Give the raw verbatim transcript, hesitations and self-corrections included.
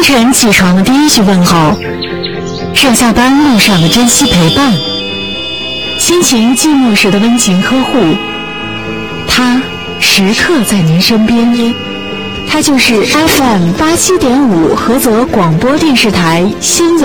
晨起床的第一句问候，上下班路上的珍惜陪伴，心情寂寞时的温情呵护，他时刻在您身边。他就是 F M 八七点五菏泽广播电视台新闻